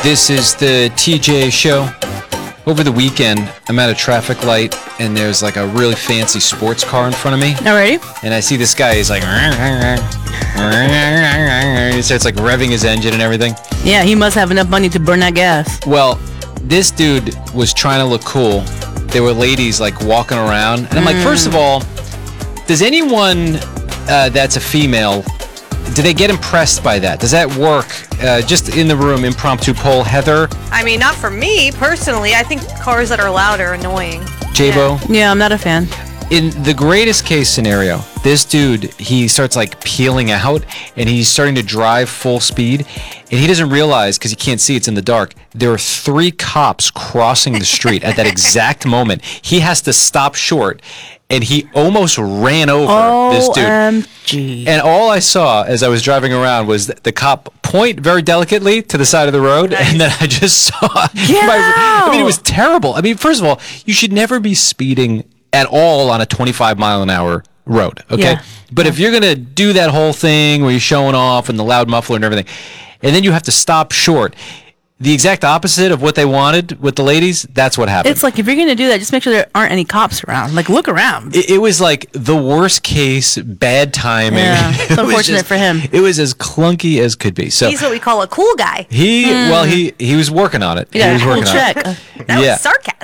This is the TJ show. Over the weekend, I'm at a traffic light, and there's like a really fancy sports car in front of me. Alrighty. And I see this guy, he's like, he starts like revving his engine and everything. Yeah, he must have enough money to burn that gas. Well, this dude was trying to look cool. There were ladies like walking around. And I'm like, first of all, does anyone that's a female, do they get impressed by that? Does that work? Just in the room, impromptu poll. Heather? I mean, not for me personally. I think cars that are loud are annoying. J-Bo? Yeah, I'm not a fan. In the greatest case scenario, this dude, he starts like peeling out and he's starting to drive full speed, and he doesn't realize, because he can't see, it's in the dark, there are 3 cops crossing the street at that exact moment. He has to stop short, and he almost ran over this dude. OMG. And all I saw as I was driving around was the cop point very delicately to the side of the road, and then I just saw I mean, it was terrible. I mean, first of all, you should never be speeding at all on a 25 mile an hour road, okay? Yeah. But if you're going to do that whole thing where you're showing off and the loud muffler and everything, and then you have to stop short, the exact opposite of what they wanted with the ladies, that's what happened. It's like, if you're going to do that, just make sure there aren't any cops around. Like, look around. It was like the worst case, bad timing. Yeah, it's unfortunate for him. It was as clunky as could be. So He's what we call a cool guy. he was working on it. Yeah, he was cool working on check. it. That was sarcasm.